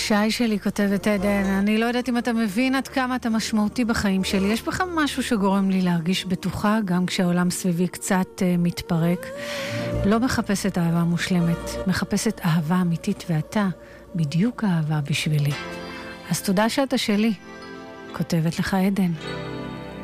שי שלי, כותבת עדן, אני לא יודעת אם אתה מבין עד כמה אתה משמעותי בחיים שלי. יש בך משהו שגורם לי להרגיש בטוחה, גם כשהעולם סביבי קצת מתפרק. לא מחפשת אהבה מושלמת, מחפשת אהבה אמיתית, ואתה בדיוק האהבה בשבילי. אז תודה שאתה שלי, כותבת לך עדן.